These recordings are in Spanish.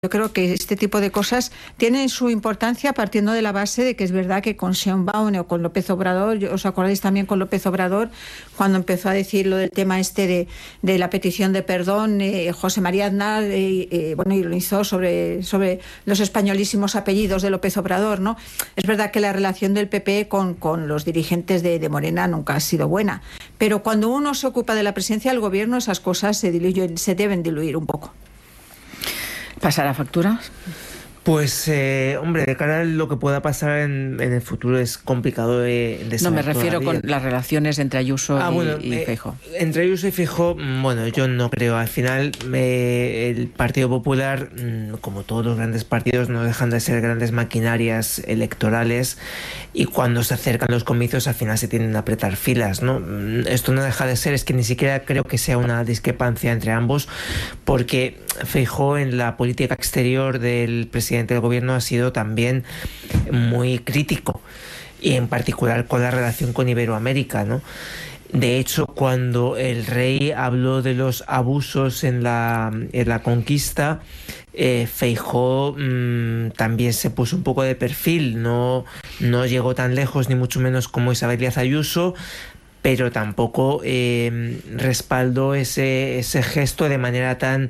Yo creo que este tipo de cosas tienen su importancia partiendo de la base de que es verdad que con Sheinbaum o con López Obrador, ¿os acordáis también con López Obrador, cuando empezó a decir lo del tema de la petición de perdón, José María Aznar, bueno, ironizó sobre los españolísimos apellidos de López Obrador, ¿no? Es verdad que la relación del PP con los dirigentes de Morena nunca ha sido buena, pero cuando uno se ocupa de la presidencia del gobierno, esas cosas se deben diluir un poco. ¿Pasará factura? Pues, hombre, de cara a lo que pueda pasar en el futuro es complicado de saber. No, me refiero todavía con las relaciones entre Ayuso y Feijóo. Entre Ayuso y Feijóo, bueno, yo no creo. Al final, el Partido Popular, como todos los grandes partidos, no dejan de ser grandes maquinarias electorales, y cuando se acercan los comicios, al final se tienden a apretar filas, ¿no? Esto no deja de ser, es que ni siquiera creo que sea una discrepancia entre ambos, porque Feijóo en la política exterior del presidente del gobierno ha sido también muy crítico, y en particular con la relación con Iberoamérica, ¿no? De hecho, cuando el rey habló de los abusos en la conquista, Feijóo también se puso un poco de perfil, no llegó tan lejos ni mucho menos como Isabel Díaz Ayuso, pero tampoco respaldó ese gesto de manera tan,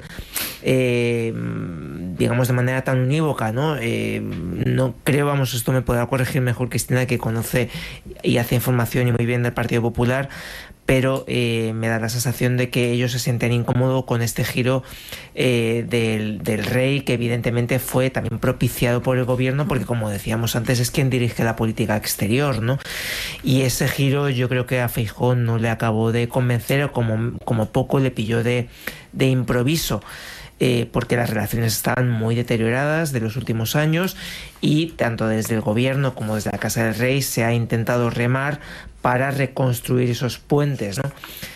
digamos, de manera tan unívoca, ¿no? No creo, vamos, esto me podrá corregir mejor Cristina, que conoce y hace información y muy bien del Partido Popular, pero me da la sensación de que ellos se sienten incómodos con este giro del rey, que evidentemente fue también propiciado por el gobierno, porque, como decíamos antes, es quien dirige la política exterior, ¿no? Y ese giro yo creo que a Feijóo no le acabó de convencer, o como poco le pilló de improviso. Porque las relaciones estaban muy deterioradas de los últimos años, y tanto desde el gobierno como desde la Casa del Rey se ha intentado remar para reconstruir esos puentes, ¿no?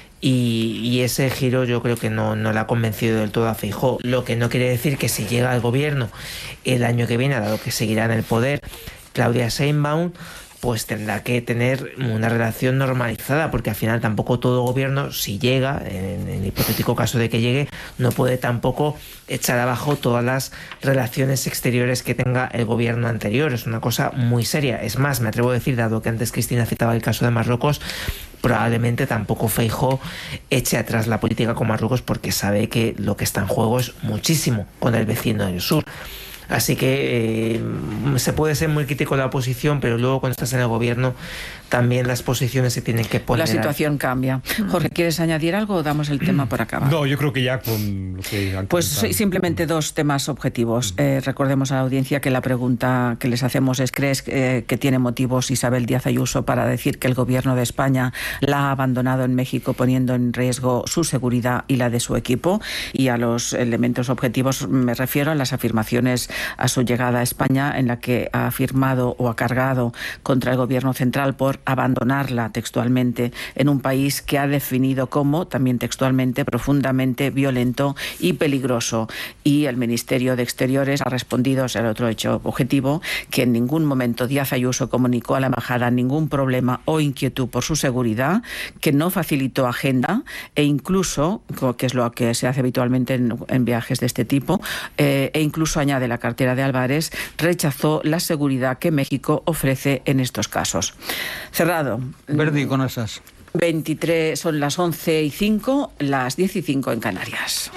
Y ese giro yo creo que no le ha convencido del todo a Feijóo, lo que no quiere decir que si llega al gobierno el año que viene, dado que seguirá en el poder Claudia Sheinbaum, pues tendrá que tener una relación normalizada, porque al final tampoco todo gobierno, si llega, en el hipotético caso de que llegue, no puede tampoco echar abajo todas las relaciones exteriores que tenga el gobierno anterior. Es una cosa muy seria. Es más, me atrevo a decir, dado que antes Cristina citaba el caso de Marruecos, probablemente tampoco Feijóo eche atrás la política con Marruecos, porque sabe que lo que está en juego es muchísimo con el vecino del sur. Así que se puede ser muy crítico de la oposición, pero luego cuando estás en el gobierno también las posiciones se tienen que poner. La situación cambia. Jorge, ¿quieres añadir algo o damos el tema por acabar? No, yo creo que ya con lo que han Pues simplemente dos temas objetivos. Recordemos a la audiencia que la pregunta que les hacemos es: ¿crees que tiene motivos Isabel Díaz Ayuso para decir que el gobierno de España la ha abandonado en México, poniendo en riesgo su seguridad y la de su equipo? Y a los elementos objetivos me refiero a las afirmaciones a su llegada a España, en la que ha afirmado o ha cargado contra el gobierno central por abandonarla, textualmente, en un país que ha definido como, también textualmente, profundamente violento y peligroso. Y el Ministerio de Exteriores ha respondido, o sea, el otro hecho objetivo, que en ningún momento Díaz Ayuso comunicó a la embajada ningún problema o inquietud por su seguridad, que no facilitó agenda, e incluso, que es lo que se hace habitualmente en viajes de este tipo, e incluso, añade la cartera de Álvarez, rechazó la seguridad que México ofrece en estos casos. Cerrado. Verdi con esas. 23, son las 11:05, las 10:05 en Canarias.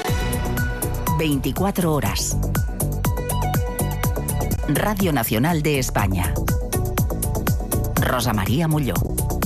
24 horas. Radio Nacional de España. Rosa María Molló.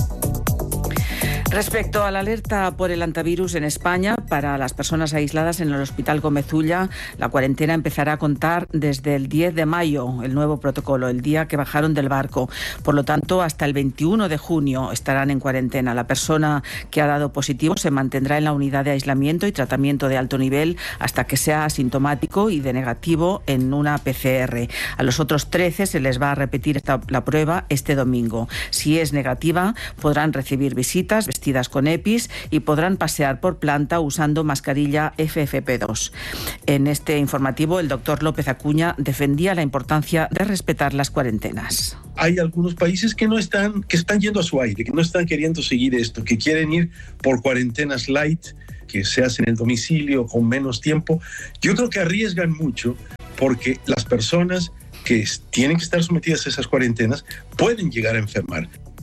Respecto a la alerta por el hantavirus en España, para las personas aisladas en el Hospital Gómez Ulla, la cuarentena empezará a contar desde el 10 de mayo, el nuevo protocolo, el día que bajaron del barco. Por lo tanto, hasta el 21 de junio estarán en cuarentena. La persona que ha dado positivo se mantendrá en la unidad de aislamiento y tratamiento de alto nivel hasta que sea asintomático y de negativo en una PCR. A los otros 13 se les va a repetir la prueba este domingo. Si es negativa, podrán recibir visitas vestidas con EPIs y podrán pasear por planta usando mascarilla FFP2. En este informativo, el doctor López Acuña defendía la importancia de respetar las cuarentenas. Hay algunos países que están yendo a su aire, que no están queriendo seguir esto, que quieren ir por cuarentenas light, que se hace en el domicilio con menos tiempo, yo creo que arriesgan mucho porque las personas que tienen que estar sometidas a esas cuarentenas pueden llegar a enfermar.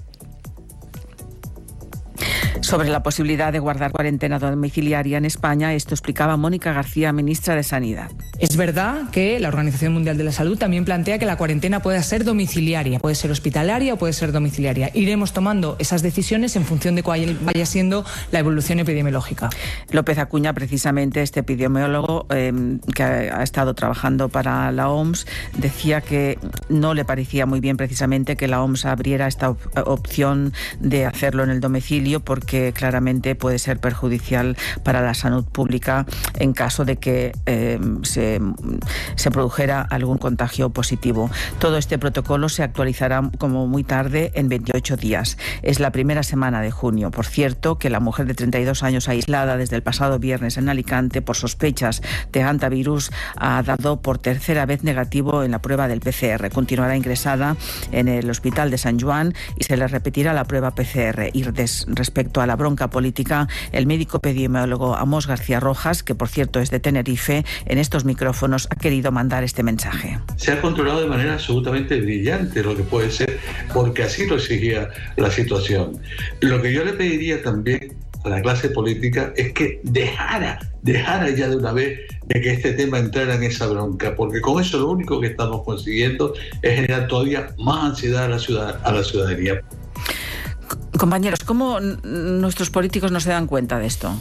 Sobre la posibilidad de guardar cuarentena domiciliaria en España, esto explicaba Mónica García, ministra de Sanidad. Es verdad que la Organización Mundial de la Salud también plantea que la cuarentena puede ser domiciliaria, puede ser hospitalaria o puede ser domiciliaria. Iremos tomando esas decisiones en función de cuál vaya siendo la evolución epidemiológica. López Acuña, precisamente, este epidemiólogo que ha estado trabajando para la OMS, decía que no le parecía muy bien precisamente que la OMS abriera esta opción de hacerlo en el domicilio, porque claramente puede ser perjudicial para la salud pública en caso de que se produjera algún contagio positivo. Todo este protocolo se actualizará como muy tarde en 28 días. Es la primera semana de junio. Por cierto, que la mujer de 32 años aislada desde el pasado viernes en Alicante por sospechas de hantavirus ha dado por tercera vez negativo en la prueba del PCR. Continuará ingresada en el Hospital de San Joan y se le repetirá la prueba PCR. Y respecto a la bronca política, el médico epidemiólogo Amós García Rojas, que por cierto es de Tenerife, en estos micrófonos ha querido mandar este mensaje. Se ha controlado de manera absolutamente brillante lo que puede ser, porque así lo exigía la situación. Lo que yo le pediría también a la clase política es que dejara ya de una vez de que este tema entrara en esa bronca, porque con eso lo único que estamos consiguiendo es generar todavía más ansiedad a la ciudadanía. Compañeros, ¿cómo nuestros políticos no se dan cuenta de esto?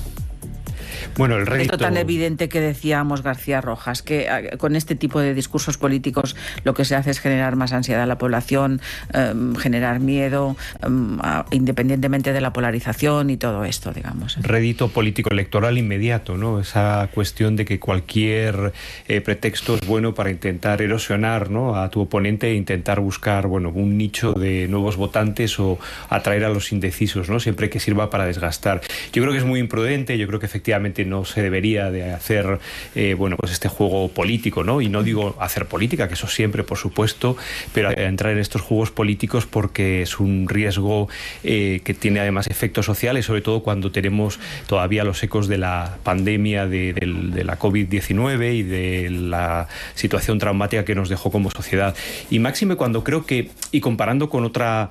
Bueno, el rédito... Esto tan evidente que decíamos García Rojas, que con este tipo de discursos políticos lo que se hace es generar más ansiedad a la población, generar miedo, independientemente de la polarización y todo esto, digamos. Rédito político electoral inmediato, ¿no? Esa cuestión de que cualquier pretexto es bueno para intentar erosionar, ¿no?, a tu oponente e intentar buscar, bueno, un nicho de nuevos votantes o atraer a los indecisos, ¿no?, siempre que sirva para desgastar. Yo creo que es muy imprudente, yo creo que efectivamente no se debería de hacer bueno, pues este juego político, ¿no? Y no digo hacer política, que eso siempre, por supuesto, pero entrar en estos juegos políticos porque es un riesgo que tiene además efectos sociales, sobre todo cuando tenemos todavía los ecos de la pandemia de la COVID-19 y de la situación traumática que nos dejó como sociedad. Y máxime cuando creo que, y comparando con otra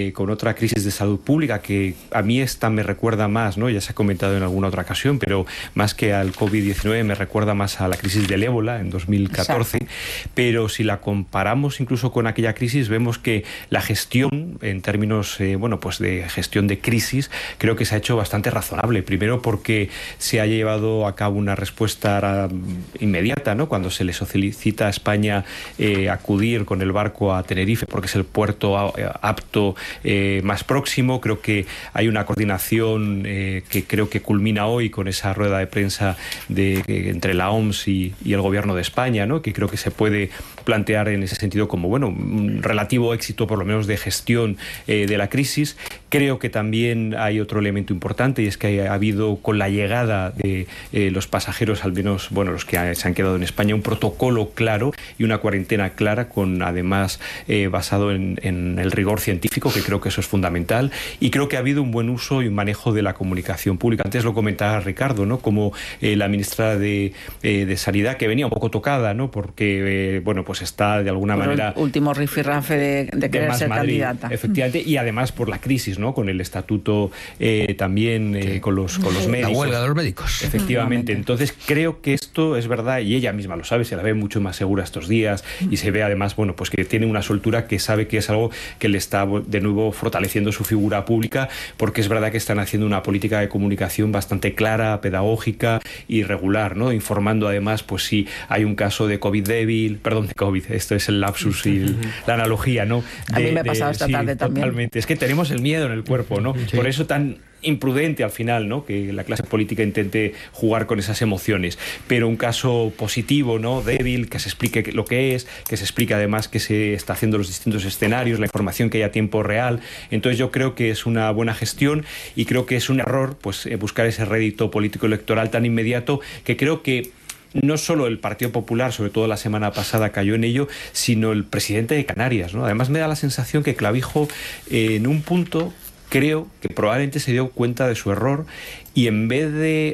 crisis de salud pública, que a mí esta me recuerda más, ¿no?, ya se ha comentado en alguna otra ocasión, pero más que al COVID-19 me recuerda más a la crisis del ébola en 2014. Exacto. Pero si la comparamos incluso con aquella crisis, vemos que la gestión, en términos bueno, pues de gestión de crisis, creo que se ha hecho bastante razonable. Primero porque se ha llevado a cabo una respuesta inmediata, ¿no?, cuando se le solicita a España acudir con el barco a Tenerife, porque es el puerto apto más próximo. Creo que hay una coordinación que creo que culmina hoy con esa rueda de prensa entre la OMS y el Gobierno de España, ¿no?, que creo que se puede plantear en ese sentido como, bueno, un relativo éxito, por lo menos de gestión de la crisis. Creo que también hay otro elemento importante, y es que ha habido, con la llegada de los pasajeros, al menos, bueno, los que se han quedado en España, un protocolo claro y una cuarentena clara, con además basado en el rigor científico, que creo que eso es fundamental. Y creo que ha habido un buen uso y un manejo de la comunicación pública. Antes lo comentaba Ricardo, ¿no?, como la ministra de Sanidad, que venía un poco tocada, ¿no?, porque bueno, pues está de alguna manera el último rifirrafe de querer ser Madrid, candidata. Efectivamente, y además por la crisis, ¿no?, con el estatuto también, sí, con los médicos. La huelga de los médicos. Efectivamente. Entonces creo que esto es verdad, y ella misma lo sabe, se la ve mucho más segura estos días, y se ve además, bueno, pues que tiene una soltura, que sabe que es algo que le está de nuevo fortaleciendo su figura pública, porque es verdad que están haciendo una política de comunicación bastante clara, pedagógica y regular, ¿no?, informando además, pues si hay un caso de COVID débil, perdón, de COVID, esto es el lapsus y la analogía, ¿no? A mí me ha pasado esta tarde también. Totalmente. Es que tenemos el miedo en el cuerpo, ¿no? Sí. Por eso tan imprudente al final, ¿no?, que la clase política intente jugar con esas emociones, pero un caso positivo, ¿no?, débil, que se explique lo que es, que se explique además que se está haciendo los distintos escenarios, la información que hay a tiempo real. Entonces yo creo que es una buena gestión, y creo que es un error, pues, buscar ese rédito político electoral tan inmediato, que creo que no solo el Partido Popular, sobre todo la semana pasada, cayó en ello, sino el presidente de Canarias, ¿no? Además me da la sensación que Clavijo, en un punto, creo que probablemente se dio cuenta de su error, y en vez de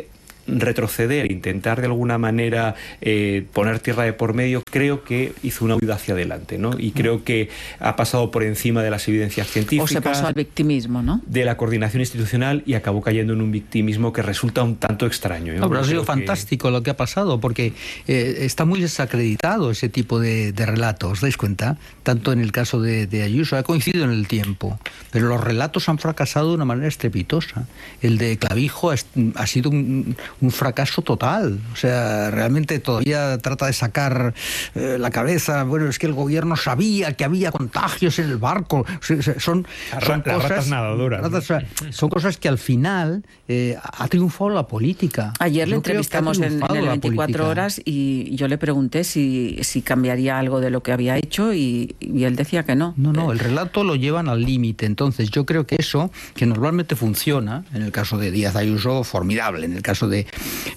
retroceder, intentar de alguna manera poner tierra de por medio, creo que hizo una huida hacia adelante, ¿no? Y creo que ha pasado por encima de las evidencias científicas. O se pasó al victimismo, ¿no? De la coordinación institucional y acabó cayendo en un victimismo que resulta un tanto extraño. No, pero ha sido fantástico lo que ha pasado, porque está muy desacreditado ese tipo de relatos, ¿os dais cuenta? Tanto en el caso de Ayuso, ha coincidido en el tiempo, pero los relatos han fracasado de una manera estrepitosa. El de Clavijo ha sido un fracaso total. O sea, realmente todavía trata de sacar la cabeza. Bueno, es que el gobierno sabía que había contagios en el barco. Son cosas ratas nadadoras. Son cosas que al final ha triunfado la política. Ayer le entrevistamos en el 24 horas y yo le pregunté si cambiaría algo de lo que había hecho y él decía que no. No, el relato lo llevan al límite. Entonces yo creo que eso, que normalmente funciona, en el caso de Díaz Ayuso, formidable. En el caso de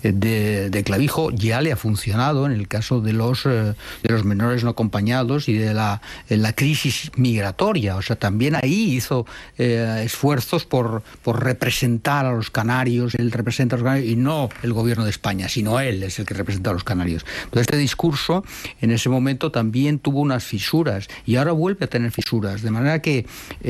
Clavijo ya le ha funcionado, en el caso de los menores no acompañados y de la crisis migratoria. O sea, también ahí hizo esfuerzos por representar a los canarios. Él representa a los canarios y no el gobierno de España, sino él es el que representa a los canarios. Entonces este discurso en ese momento también tuvo unas fisuras y ahora vuelve a tener fisuras, de manera que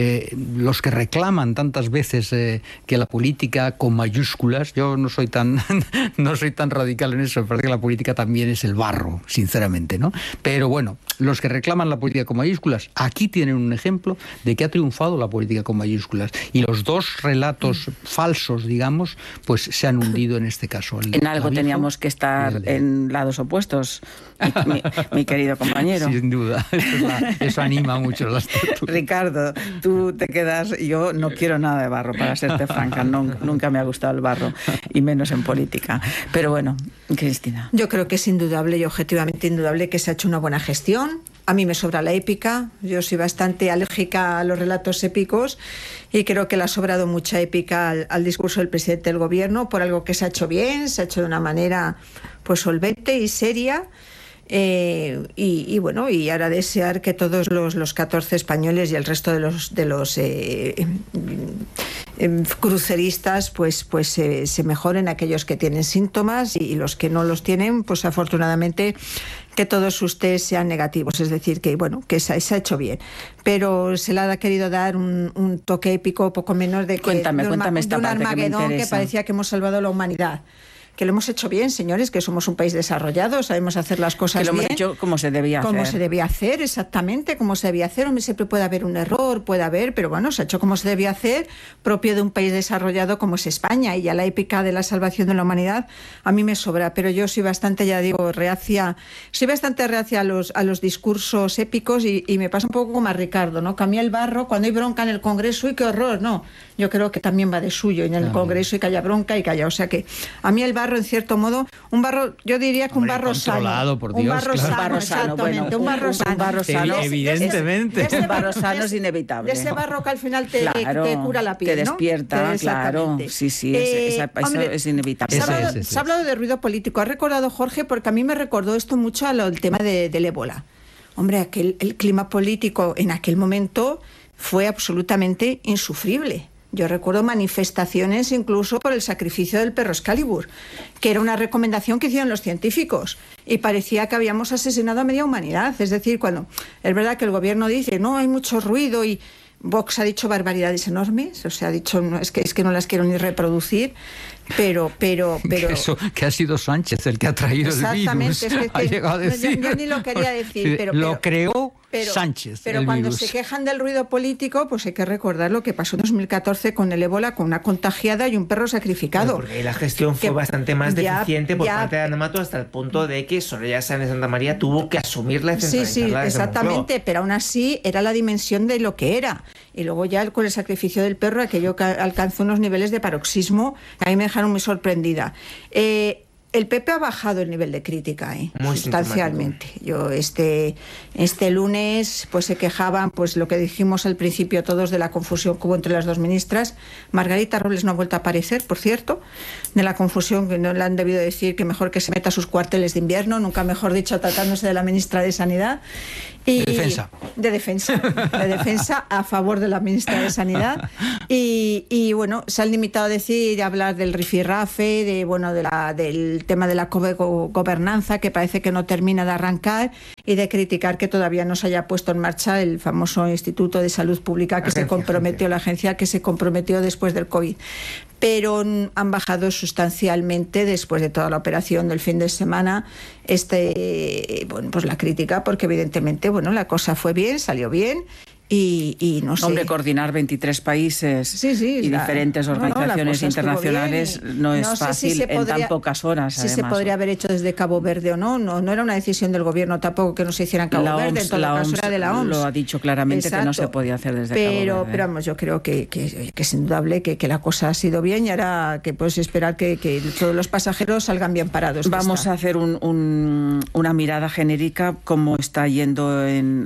los que reclaman tantas veces que la política con mayúsculas, yo no soy tan radical en eso, me parece que la política también es el barro, sinceramente, ¿no? Pero bueno, los que reclaman la política con mayúsculas, aquí tienen un ejemplo de que ha triunfado la política con mayúsculas y los dos relatos falsos, digamos, pues se han hundido en este caso. En algo teníamos que estar en lados opuestos, mi querido compañero. Sin duda, eso anima mucho las tertulias. Ricardo, tú te quedas, yo no quiero nada de barro, para serte franca, nunca me ha gustado el barro, y menos en política. Pero bueno, Cristina. Yo creo que es indudable y objetivamente indudable que se ha hecho una buena gestión. A mí me sobra la épica, yo soy bastante alérgica a los relatos épicos y creo que le ha sobrado mucha épica al discurso del presidente del gobierno por algo que se ha hecho bien, se ha hecho de una manera pues solvente y seria. Y bueno, y ahora desear que todos los 14 españoles y el resto de los cruceristas pues se mejoren, aquellos que tienen síntomas y los que no los tienen, pues afortunadamente que todos sus test sean negativos, es decir, que bueno, que se ha hecho bien, pero se le ha querido dar un toque épico poco menos de que cuéntame esta de un parte Armagedón que parecía que hemos salvado a la humanidad. Que lo hemos hecho bien, señores, que somos un país desarrollado, sabemos hacer las cosas bien. Que lo hemos hecho como se debía hacer. Como se debía hacer, exactamente, como se debía hacer. Hombre, siempre puede haber un error, pero bueno, se ha hecho como se debía hacer, propio de un país desarrollado como es España, y ya la épica de la salvación de la humanidad a mí me sobra, pero yo soy bastante, ya digo, reacia a los discursos épicos y me pasa un poco como a Ricardo, ¿no? Que a mí el barro, cuando hay bronca en el Congreso, ¡y qué horror! No, yo creo que también va de suyo en el Congreso y que haya bronca y que haya, o sea que a mí el barro, en cierto modo, un barro, yo diría que un barro sano. Por Dios, un barro sano, exactamente, un barro sano. Evidentemente. Un barro sano es inevitable. De ese barro que al final te cura la piel, te despierta, claro. Sí, eso es inevitable. Se ha hablado de ruido político. Ha recordado Jorge, porque a mí me recordó esto mucho al tema del ébola. Hombre, el clima político en aquel momento fue absolutamente insufrible. Yo recuerdo manifestaciones incluso por el sacrificio del perro Excalibur, que era una recomendación que hicieron los científicos y parecía que habíamos asesinado a media humanidad. Es decir, cuando es verdad que el gobierno dice no, hay mucho ruido y Vox ha dicho barbaridades enormes, o sea, ha dicho es que no las quiero ni reproducir, pero eso que ha sido Sánchez el que ha traído el virus. Ha llegado a decir. Yo ni lo quería decir, pero lo creó Sánchez. Pero cuando se quejan del ruido político, pues hay que recordar lo que pasó en 2014 con el ébola, con una contagiada y un perro sacrificado. Bueno, porque la gestión fue bastante más deficiente por parte de Ana Mato, hasta el punto de que Soraya Sáenz de Santa María tuvo que asumir la centralizarla. Sí, exactamente, pero aún así era la dimensión de lo que era. Y luego ya con el sacrificio del perro, aquello que alcanzó unos niveles de paroxismo, a mí me dejaron muy sorprendida. El PP ha bajado el nivel de crítica, Muy sustancialmente. Yo este lunes pues se quejaban, pues lo que dijimos al principio todos, de la confusión que hubo entre las dos ministras. Margarita Robles no ha vuelto a aparecer, por cierto, de la confusión que no le han debido decir que mejor que se meta a sus cuarteles de invierno, nunca mejor dicho, tratándose de la ministra de Sanidad. Y de defensa a favor de la ministra de Sanidad. Y bueno, se han limitado a decir, a hablar del rifirrafe, del tema de la gobernanza, que parece que no termina de arrancar, y de criticar que todavía no se haya puesto en marcha el famoso Instituto de Salud Pública que la agencia que se comprometió después del COVID. Pero han bajado sustancialmente después de toda la operación del fin de semana pues la crítica, porque evidentemente la cosa fue bien, salió bien. Y no sé. Hombre, coordinar 23 países y diferentes organizaciones internacionales no es fácil en tan pocas horas. Si se podría haber hecho desde Cabo Verde o no. No era una decisión del gobierno tampoco que no se hiciera en Cabo Verde. En todo caso era de la OMS. Lo ha dicho claramente. Exacto. Que no se podía hacer desde Cabo Verde. Pero vamos, yo creo que es indudable que la cosa ha sido bien, y ahora que puedes esperar que todos los pasajeros salgan bien parados. Vamos a hacer una mirada genérica cómo está yendo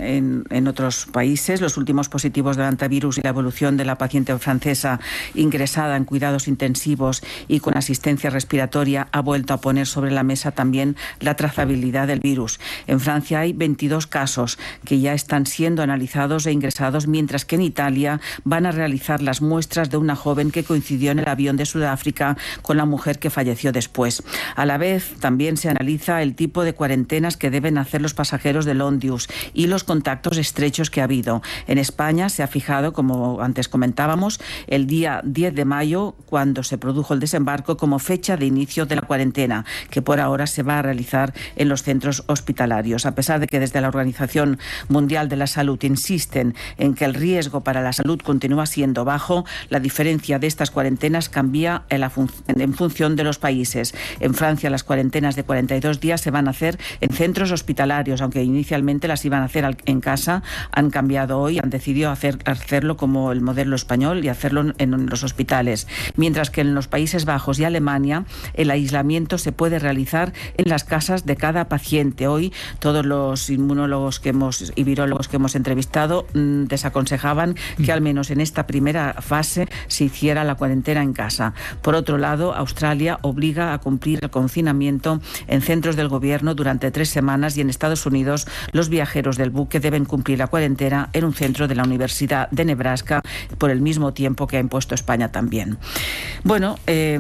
en otros países. Los últimos positivos del antivirus y la evolución de la paciente francesa ingresada en cuidados intensivos y con asistencia respiratoria ha vuelto a poner sobre la mesa también la trazabilidad del virus. En Francia hay 22 casos que ya están siendo analizados e ingresados, mientras que en Italia van a realizar las muestras de una joven que coincidió en el avión de Sudáfrica con la mujer que falleció después. A la vez, también se analiza el tipo de cuarentenas que deben hacer los pasajeros del Ondius y los contactos estrechos que ha habido. En España se ha fijado, como antes comentábamos, el día 10 de mayo, cuando se produjo el desembarco, como fecha de inicio de la cuarentena, que por ahora se va a realizar en los centros hospitalarios. A pesar de que desde la Organización Mundial de la Salud insisten en que el riesgo para la salud continúa siendo bajo, la diferencia de estas cuarentenas cambia en función de los países. En Francia, las cuarentenas de 42 días se van a hacer en centros hospitalarios, aunque inicialmente las iban a hacer en casa. Han cambiado hoy, han decidido hacerlo como el modelo español y hacerlo en los hospitales. Mientras que en los Países Bajos y Alemania el aislamiento se puede realizar en las casas de cada paciente. Hoy todos los inmunólogos y virólogos que hemos entrevistado desaconsejaban que al menos en esta primera fase se hiciera la cuarentena en casa. Por otro lado, Australia obliga a cumplir el confinamiento en centros del gobierno durante 3 semanas, y en Estados Unidos los viajeros del buque deben cumplir la cuarentena en un centro de la Universidad de Nebraska por el mismo tiempo que ha impuesto España también. Bueno,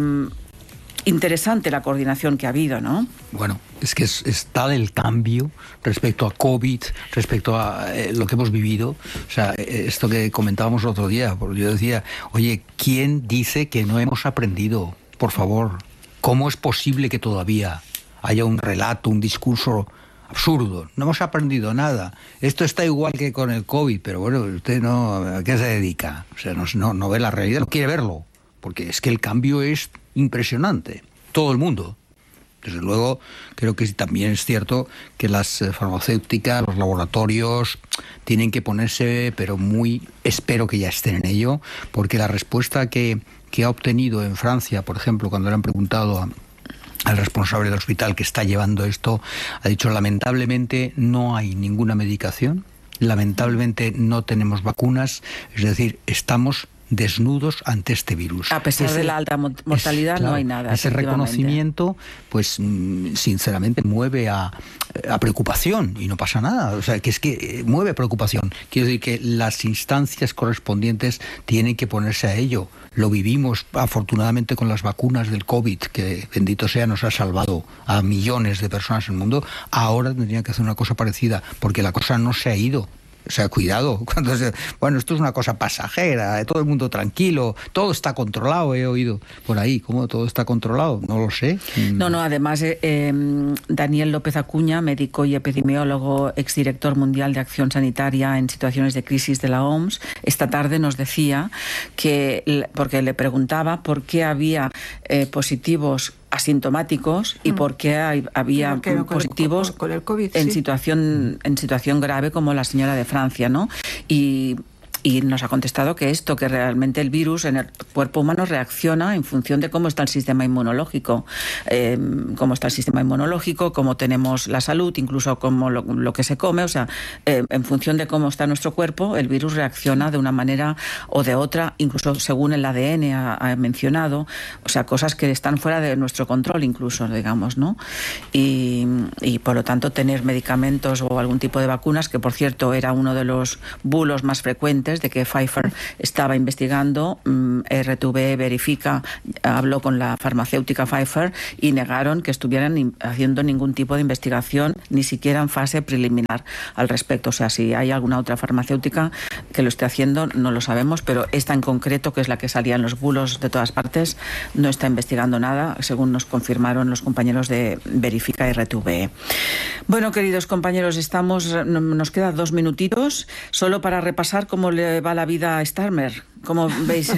interesante la coordinación que ha habido, ¿no? Bueno, es que es tal el cambio respecto a COVID, respecto a lo que hemos vivido. O sea, esto que comentábamos el otro día, porque yo decía, oye, ¿quién dice que no hemos aprendido? Por favor, ¿cómo es posible que todavía haya un relato, un discurso absurdo? No hemos aprendido nada. Esto está igual que con el COVID, pero bueno, usted no, ¿a qué se dedica? O sea, no ve la realidad, no quiere verlo, porque es que el cambio es impresionante. Todo el mundo. Desde luego, creo que también es cierto que las farmacéuticas, los laboratorios tienen que ponerse, pero espero que ya estén en ello, porque la respuesta que ha obtenido en Francia, por ejemplo, cuando le han preguntado al responsable del hospital que está llevando esto, ha dicho: lamentablemente no hay ninguna medicación, lamentablemente no tenemos vacunas, es decir, estamos desnudos ante este virus. A pesar de la alta mortalidad, no hay nada. Ese reconocimiento, pues sinceramente mueve a preocupación, y no pasa nada. O sea, que es que mueve preocupación. Quiero decir que las instancias correspondientes tienen que ponerse a ello. Lo vivimos afortunadamente con las vacunas del COVID, que bendito sea, nos ha salvado a millones de personas en el mundo. Ahora tendrían que hacer una cosa parecida, porque la cosa no se ha ido. O sea, cuidado, bueno, esto es una cosa pasajera, todo el mundo tranquilo, todo está controlado, he oído por ahí. ¿Cómo todo está controlado? No lo sé. No, además, Daniel López Acuña, médico y epidemiólogo, exdirector mundial de acción sanitaria en situaciones de crisis de la OMS, esta tarde nos decía que, porque le preguntaba por qué había positivos asintomáticos y por qué había positivos con el COVID, en situación grave, como la señora de Francia, ¿no? Y Y nos ha contestado que realmente el virus en el cuerpo humano reacciona en función de cómo está el sistema inmunológico, cómo tenemos la salud, incluso cómo lo que se come, o sea, en función de cómo está nuestro cuerpo, el virus reacciona de una manera o de otra, incluso según el ADN ha mencionado, o sea, cosas que están fuera de nuestro control incluso, digamos, ¿no? Y por lo tanto tener medicamentos o algún tipo de vacunas, que por cierto era uno de los bulos más frecuentes de que Pfizer estaba investigando. RTV verifica, habló con la farmacéutica Pfizer y negaron que estuvieran haciendo ningún tipo de investigación, ni siquiera en fase preliminar al respecto. O sea, si hay alguna otra farmacéutica que lo esté haciendo, no lo sabemos, pero esta en concreto, que es la que salía en los bulos de todas partes, no está investigando nada, según nos confirmaron los compañeros de Verifica RTV. Bueno, queridos compañeros, nos quedan 2 minutitos solo para repasar cómo le va la vida a Starmer. ¿Cómo veis?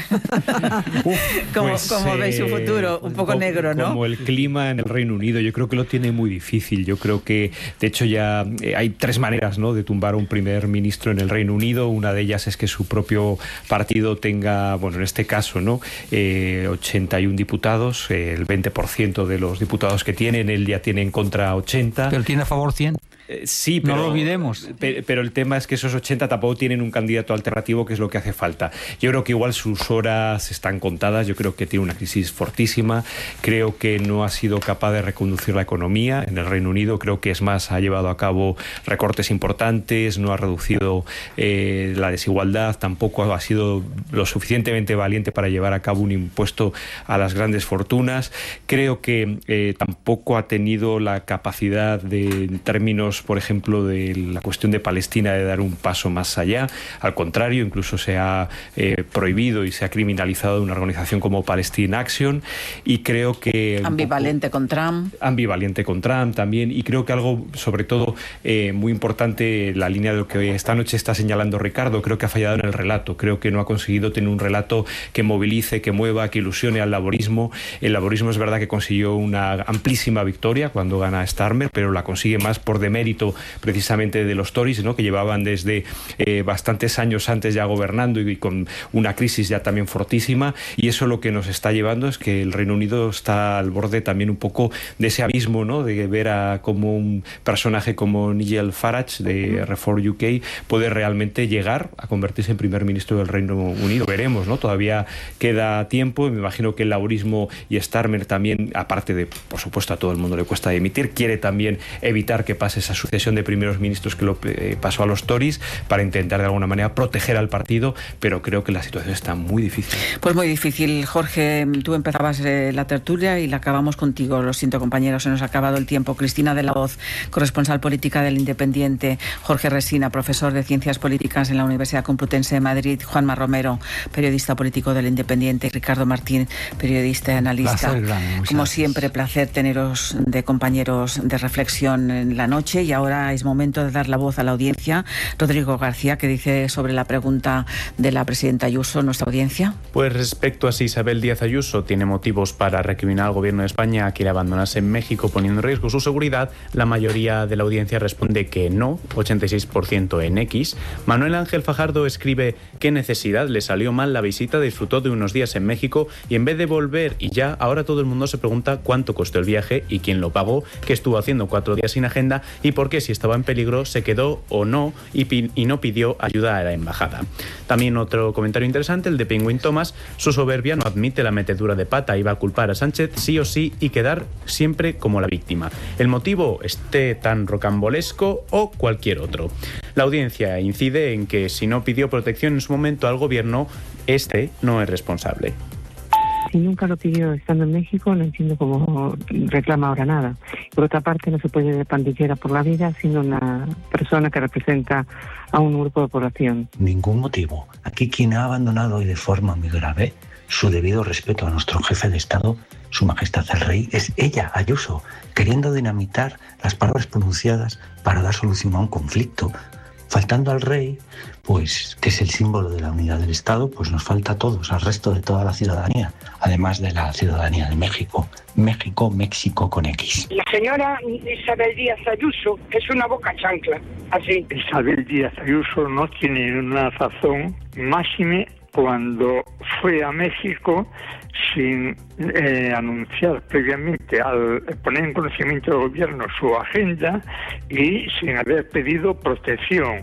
¿Cómo veis su futuro? Un poco negro, ¿no? Como el clima en el Reino Unido, yo creo que lo tiene muy difícil. Yo creo que, de hecho, ya hay 3 maneras, ¿no?, de tumbar a un primer ministro en el Reino Unido. Una de ellas es que su propio partido tenga, bueno, en este caso, ¿no?, 81 diputados, el 20% de los diputados que tienen, él ya tiene en contra 80. Pero tiene a favor 100. Sí, pero, no lo olvidemos. Pero el tema es que esos 80 tampoco tienen un candidato alternativo, que es lo que hace falta. Yo creo que igual sus horas están contadas. Yo creo que tiene una crisis fortísima. Creo que no ha sido capaz de reconducir la economía en el Reino Unido. Creo que, es más, ha llevado a cabo recortes importantes, no ha reducido la desigualdad, tampoco ha sido lo suficientemente valiente para llevar a cabo un impuesto a las grandes fortunas. Creo que tampoco ha tenido la capacidad en términos, por ejemplo, de la cuestión de Palestina, de dar un paso más allá. Al contrario, incluso se ha prohibido y se ha criminalizado una organización como Palestine Action, y creo que... Ambivalente con Trump también, y creo que algo, sobre todo, muy importante, la línea de lo que esta noche está señalando Ricardo, creo que ha fallado en el relato. Creo que no ha conseguido tener un relato que movilice, que mueva, que ilusione al laborismo. El laborismo, es verdad que consiguió una amplísima victoria cuando gana Starmer, pero la consigue más por demérito precisamente de los Tories, ¿no?, que llevaban desde bastantes años antes ya gobernando y con una crisis ya también fortísima, y eso lo que nos está llevando es que el Reino Unido está al borde también un poco de ese abismo, ¿no?, de ver a como un personaje como Nigel Farage de Reform UK puede realmente llegar a convertirse en primer ministro del Reino Unido. Veremos, ¿no? Todavía queda tiempo, y me imagino que el laborismo y Starmer también, aparte de, por supuesto, a todo el mundo le cuesta dimitir, quiere también evitar que pase esa sucesión de primeros ministros que lo pasó a los Tories, para intentar de alguna manera proteger al partido, pero creo que la situación está muy difícil. Pues muy difícil. Jorge, tú empezabas la tertulia y la acabamos contigo. Lo siento, compañeros, se nos ha acabado el tiempo. Cristina de la Hoz, corresponsal política del Independiente. Jorge Resina, profesor de Ciencias Políticas en la Universidad Complutense de Madrid. Juanma Romero, periodista político del Independiente. Ricardo Martín, periodista y analista. Como siempre, placer teneros de compañeros de reflexión en la noche, y ahora es momento de dar la voz a la audiencia. Rodrigo García, ¿qué dice sobre la pregunta de la presidenta Ayuso nuestra audiencia? Pues respecto a si Isabel Díaz Ayuso tiene motivos para recriminar al gobierno de España que le abandonase en México poniendo en riesgo su seguridad, la mayoría de la audiencia responde que no, 86% en X. Manuel Ángel Fajardo escribe: ¿qué necesidad? Le salió mal la visita, disfrutó de unos días en México y en vez de volver y ya, ahora todo el mundo se pregunta cuánto costó el viaje y quién lo pagó, qué estuvo haciendo 4 días sin agenda y por qué, si estaba en peligro, se quedó o no y no pidió ayuda a la embajada. También otro comentario interesante, el de Penguin Thomas: su soberbia no admite la metedura de pata y va a culpar a Sánchez sí o sí y quedar siempre como la víctima. El motivo esté tan rocambolesco o cualquier otro. La audiencia incide en que si no pidió protección en su momento al gobierno, este no es responsable. Si nunca lo pidió estando en México, no entiendo cómo reclama ahora nada. Por otra parte, no se puede ir de pandillera por la vida siendo una persona que representa a un grupo de población. Ningún motivo. Aquí quien ha abandonado y de forma muy grave su debido respeto a nuestro jefe de Estado, Su Majestad el Rey, es ella, Ayuso, queriendo dinamitar las palabras pronunciadas para dar solución a un conflicto. Faltando al rey, pues que es el símbolo de la unidad del Estado, pues nos falta a todos, al resto de toda la ciudadanía, además de la ciudadanía de México. México con X. La señora Isabel Díaz Ayuso es una boca chancla. Así, Isabel Díaz Ayuso no tiene una razón, máxime cuando fue a México sin anunciar previamente, al poner en conocimiento del gobierno su agenda y sin haber pedido protección.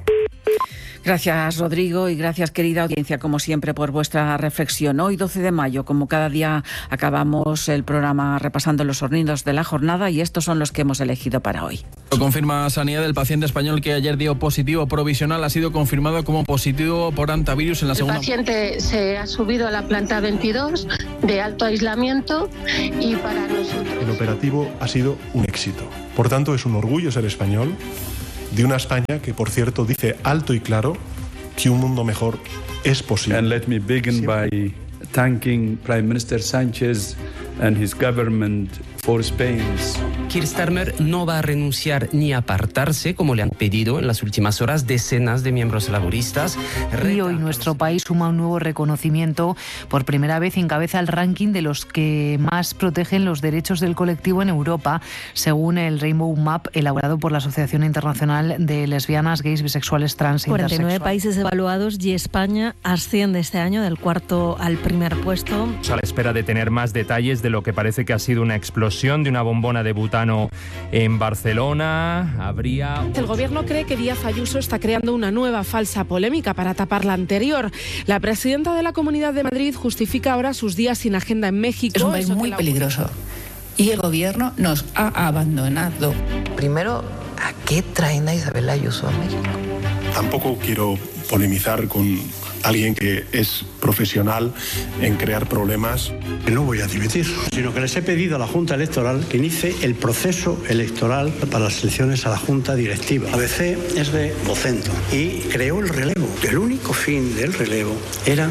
Gracias, Rodrigo, y gracias, querida audiencia, como siempre, por vuestra reflexión. Hoy, 12 de mayo, como cada día, acabamos el programa repasando los sonidos de la jornada y estos son los que hemos elegido para hoy. Lo confirma Sanidad. El paciente español que ayer dio positivo provisional ha sido confirmado como positivo por hantavirus en la segunda. El paciente se ha subido a la planta 22 de alto aislamiento y para nosotros... El operativo ha sido un éxito. Por tanto, es un orgullo ser español, de una España que, por cierto, dice alto y claro que un mundo mejor es posible. And let me begin by thanking Prime Minister Sánchez and his government for Spain's. Keir Starmer no va a renunciar ni apartarse, como le han pedido en las últimas horas decenas de miembros laboristas. Y hoy nuestro país suma un nuevo reconocimiento. Por primera vez encabeza el ranking de los que más protegen los derechos del colectivo en Europa, según el Rainbow Map elaborado por la Asociación Internacional de Lesbianas, Gays, Bisexuales, Trans e 49 países evaluados y España asciende este año del cuarto al primer puesto. A la espera de tener más detalles de lo que parece que ha sido una explosión de una bombona de butano en Barcelona. El gobierno cree que Díaz Ayuso está creando una nueva falsa polémica para tapar la anterior. La presidenta de la Comunidad de Madrid justifica ahora sus días sin agenda en México. Es un país muy peligroso y el gobierno nos ha abandonado. Primero, ¿a qué traen a Isabel Ayuso a México? Tampoco quiero polemizar con alguien que es profesional en crear problemas. No voy a dimitir, sino que les he pedido a la Junta Electoral que inicie el proceso electoral para las elecciones a la Junta Directiva. ABC es de Vocento y creó el relevo. El único fin del relevo era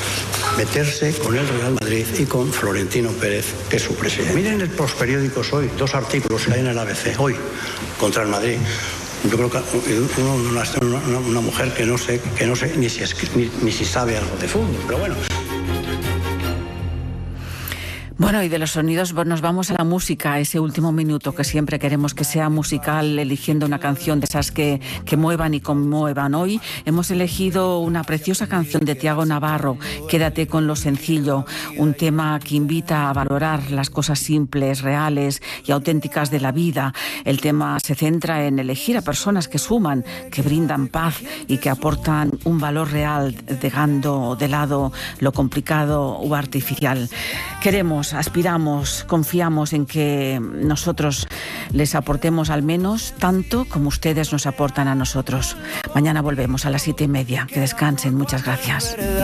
meterse con el Real Madrid y con Florentino Pérez, que es su presidente. Miren los periódicos hoy, 2 artículos que hay en el ABC hoy contra el Madrid. Yo creo que una mujer que no sé ni si sabe algo de fútbol, pero bueno. Bueno, y de los sonidos nos vamos a la música, ese último minuto que siempre queremos que sea musical, eligiendo una canción de esas que muevan y conmuevan. Hoy hemos elegido una preciosa canción de Tiago Navarro, Quédate con lo sencillo, un tema que invita a valorar las cosas simples, reales y auténticas de la vida. El tema se centra en elegir a personas que suman, que brindan paz y que aportan un valor real, dejando de lado lo complicado o artificial. Aspiramos, confiamos en que nosotros les aportemos al menos tanto como ustedes nos aportan a nosotros. Mañana volvemos a las 7:30. Que descansen. Muchas gracias.